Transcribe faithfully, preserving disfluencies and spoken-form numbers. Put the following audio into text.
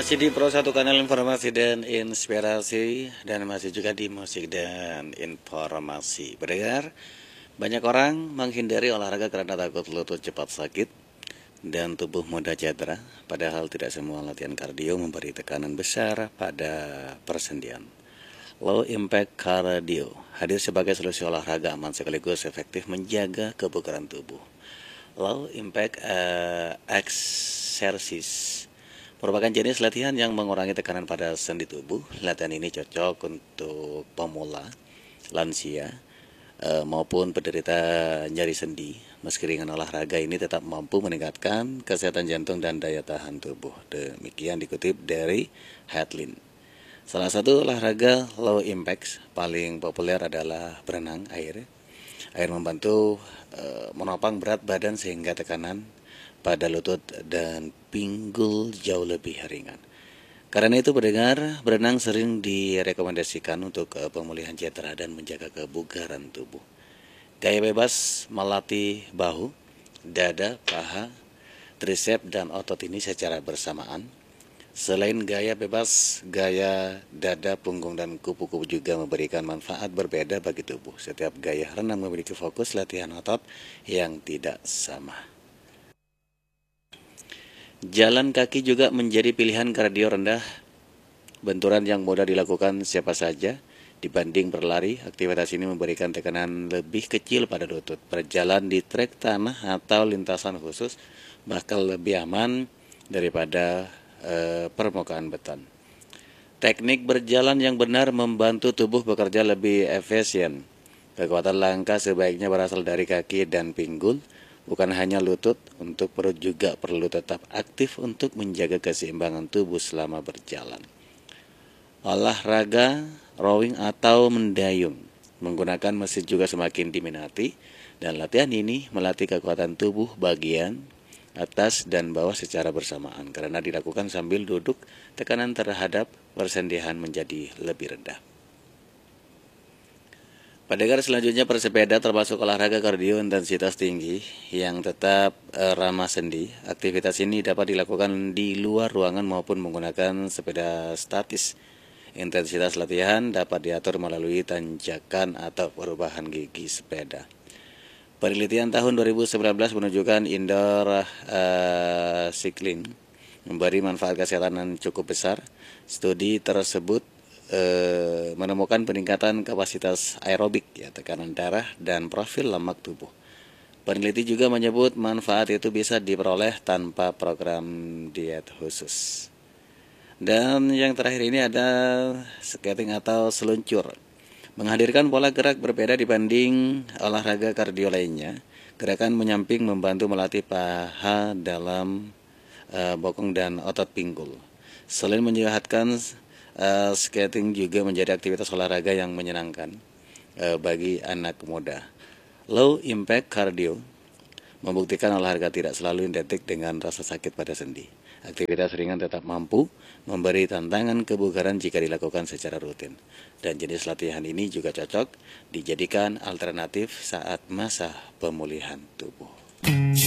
Masih di Pro satu kanal informasi dan inspirasi, dan masih juga di musik dan informasi. Pendengar, banyak orang menghindari olahraga karena takut lutut cepat sakit dan tubuh mudah cedera. Padahal tidak semua latihan kardio memberi tekanan besar pada persendian. Low impact cardio hadir sebagai solusi olahraga aman sekaligus efektif menjaga kebugaran tubuh. Low impact uh, exercise merupakan jenis latihan yang mengurangi tekanan pada sendi tubuh. Latihan ini cocok untuk pemula, lansia, e, maupun penderita nyeri sendi. Meski ringan, olahraga ini tetap mampu meningkatkan kesehatan jantung dan daya tahan tubuh. Demikian dikutip dari Headline. Salah satu olahraga low impact paling populer adalah berenang air. Air membantu e, menopang berat badan sehingga tekanan pada lutut dan pinggul jauh lebih ringan. Karena itu pendengar, berenang sering direkomendasikan untuk pemulihan cedera dan menjaga kebugaran tubuh. Gaya bebas melatih bahu, dada, paha, tricep dan otot ini secara bersamaan. Selain gaya bebas, gaya dada, punggung dan kupu-kupu juga memberikan manfaat berbeda bagi tubuh. Setiap gaya renang memiliki fokus latihan otot yang tidak sama. Jalan kaki juga menjadi pilihan kardio rendah, benturan yang mudah dilakukan siapa saja. Dibanding berlari, aktivitas ini memberikan tekanan lebih kecil pada lutut. Berjalan di trek tanah atau lintasan khusus bahkan lebih aman daripada eh, permukaan beton. Teknik berjalan yang benar membantu tubuh bekerja lebih efisien. Kekuatan langkah sebaiknya berasal dari kaki dan pinggul, bukan hanya lutut. Untuk perut juga perlu tetap aktif untuk menjaga keseimbangan tubuh selama berjalan. Olahraga rowing atau mendayung menggunakan mesin juga semakin diminati, dan latihan ini melatih kekuatan tubuh bagian atas dan bawah secara bersamaan. Karena dilakukan sambil duduk, tekanan terhadap persendian menjadi lebih rendah. Pendengar, selanjutnya bersepeda termasuk olahraga kardio intensitas tinggi yang tetap e, ramah sendi. Aktivitas ini dapat dilakukan di luar ruangan maupun menggunakan sepeda statis. Intensitas latihan dapat diatur melalui tanjakan atau perubahan gigi sepeda. Penelitian tahun dua ribu sembilan belas menunjukkan indoor e, cycling memberi manfaat kesehatan yang cukup besar. Studi tersebut E, menemukan peningkatan kapasitas aerobik, ya, tekanan darah dan profil lemak tubuh. Peneliti juga menyebut manfaat itu bisa diperoleh tanpa program diet khusus. Dan yang terakhir ini ada skating atau seluncur. Menghadirkan pola gerak berbeda dibanding olahraga kardio lainnya. Gerakan menyamping membantu melatih paha dalam e, bokong dan otot pinggul. Selain menyehatkan, Uh, skating juga menjadi aktivitas olahraga yang menyenangkan uh, bagi anak muda. Low impact cardio membuktikan olahraga tidak selalu identik dengan rasa sakit pada sendi. Aktivitas ringan tetap mampu memberi tantangan kebugaran jika dilakukan secara rutin. Dan jenis latihan ini juga cocok dijadikan alternatif saat masa pemulihan tubuh.